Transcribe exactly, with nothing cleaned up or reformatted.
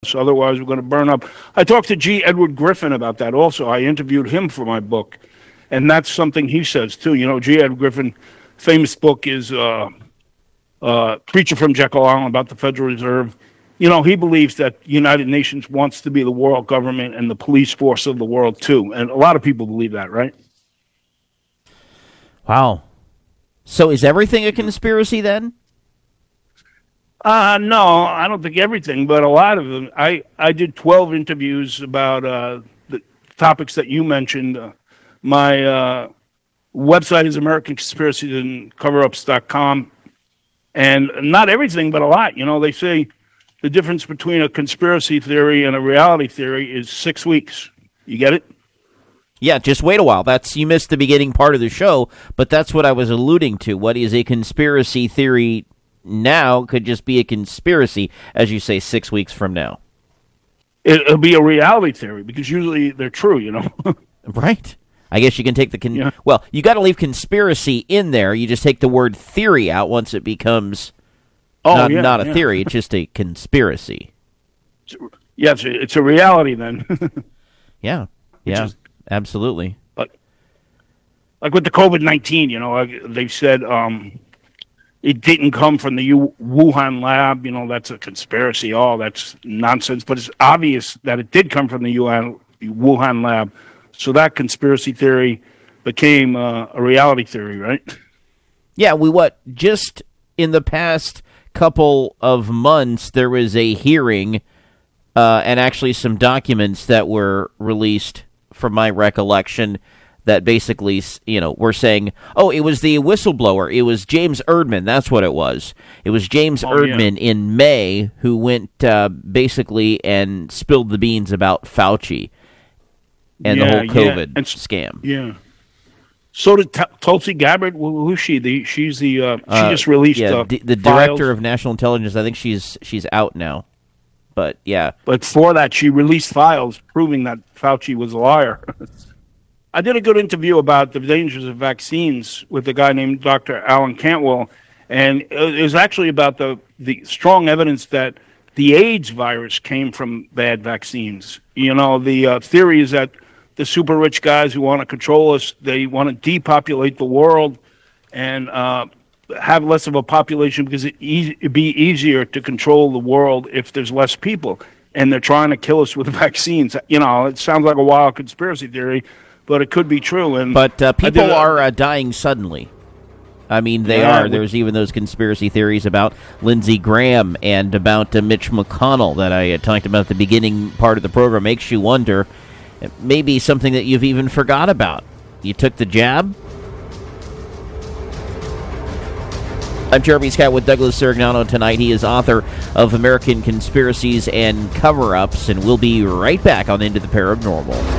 Otherwise, we're going to burn up. I talked to G. Edward Griffin about that also. I interviewed him for my book. And that's something he says, too. You know, G. Edward Griffin, famous book is uh, uh, Preacher from Jekyll Island about the Federal Reserve. You know, he believes that the United Nations wants to be the world government and the police force of the world, too. And a lot of people believe that, right? Wow. So is everything a conspiracy then? Uh, no, I don't think everything, but a lot of them. I, I did twelve interviews about uh, the topics that you mentioned. Uh, my uh, website is American Conspiracies and Cover-Ups dot com. And not everything, but a lot. You know, they say the difference between a conspiracy theory and a reality theory is six weeks. You get it? Yeah, just wait a while. That's you missed the beginning part of the show, but that's what I was alluding to. What is a conspiracy theory now could just be a conspiracy, as you say, six weeks from now. It, it'll be a reality theory, because usually they're true, you know? Right. I guess you can take the... Con- yeah. Well, you got to leave conspiracy in there. You just take the word theory out once it becomes oh, not, yeah, not a yeah. theory. It's just a conspiracy. Yeah, it's a, it's a reality then. yeah, yeah, is, absolutely. Like, like with the COVID nineteen, you know, they said um, it didn't come from the U- Wuhan lab. You know, that's a conspiracy. Oh, that's nonsense. But it's obvious that it did come from the Wuhan, Wuhan lab. So that conspiracy theory became uh, a reality theory, right? Yeah, we what? Just in the past couple of months, there was a hearing uh, and actually some documents that were released, from my recollection, that basically, you know, were saying, oh, it was the whistleblower. It was James Erdman. That's what it was. It was James oh, Erdman yeah. in May who went uh, basically and spilled the beans about Fauci and yeah, the whole COVID yeah. and, scam. Yeah. So did T- Tulsi Gabbard. Who's she? The she's the uh, she uh, just released yeah, uh, d- the files. director of national intelligence. I think she's she's out now. But yeah, but for that she released files proving that Fauci was a liar. I did a good interview about the dangers of vaccines with a guy named Doctor Alan Cantwell, and it was actually about the the strong evidence that the AIDS virus came from bad vaccines. You know, the uh, theory is that the super rich guys who want to control us, they want to depopulate the world and uh, have less of a population because it e- it'd be easier to control the world if there's less people. And they're trying to kill us with vaccines. You know, it sounds like a wild conspiracy theory, but it could be true. And But uh, people did, uh, are uh, dying suddenly. I mean, they yeah, are. we, There's even those conspiracy theories about Lindsey Graham and about uh, Mitch McConnell that I uh, talked about at the beginning part of the program. Makes you wonder. It may be something that you've even forgot about. You took the jab? I'm Jeremy Scott with Douglas Sirignano tonight. He is author of American Conspiracies and Cover-Ups, and we'll be right back on Into the Paranormal.